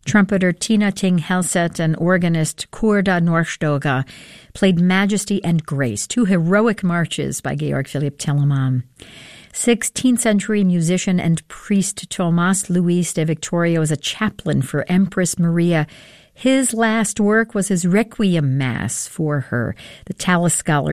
Trumpeter Tina Ting Helset and organist Korda Norstoga played Majesty and Grace, two heroic marches by Georg Philipp Telemann. 16th century musician and priest Thomas Luis de Victoria was a chaplain for Empress Maria. His last work was his Requiem Mass for her. The Tallis Scholar